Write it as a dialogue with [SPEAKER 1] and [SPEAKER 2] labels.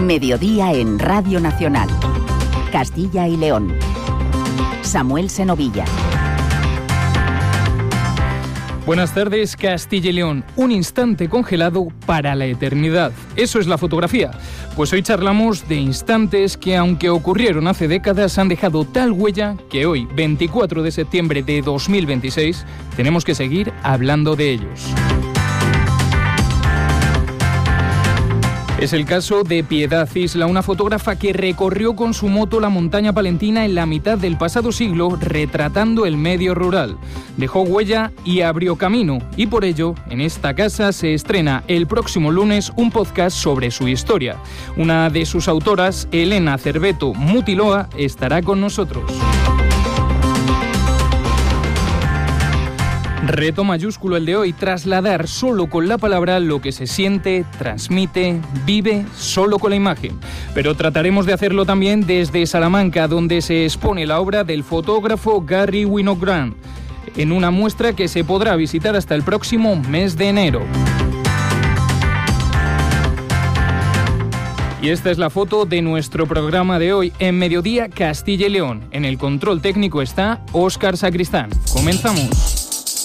[SPEAKER 1] Mediodía en Radio Nacional. Castilla y León. Samuel Senovilla.
[SPEAKER 2] Buenas tardes, Castilla y León. Un instante congelado para la eternidad. Eso es la fotografía. Pues hoy charlamos de instantes que, aunque ocurrieron hace décadas, han dejado tal huella que hoy, 24 de septiembre de 2026, tenemos que seguir hablando de ellos. Es el caso de Piedad Isla, una fotógrafa que recorrió con su moto la montaña palentina en la mitad del pasado siglo, retratando el medio rural. Dejó huella y abrió camino, y por ello, en esta casa se estrena el próximo lunes un podcast sobre su historia. Una de sus autoras, Elena Cerveto Mutiloa, estará con nosotros. Reto mayúsculo el de hoy, trasladar solo con la palabra lo que se siente, transmite, vive solo con la imagen. Pero trataremos de hacerlo también desde Salamanca, donde se expone la obra del fotógrafo Gary Winogrand, en una muestra que se podrá visitar hasta el próximo mes de enero. Y esta es la foto de nuestro programa de hoy en Mediodía Castilla y León. En el control técnico está Óscar Sacristán. Comenzamos.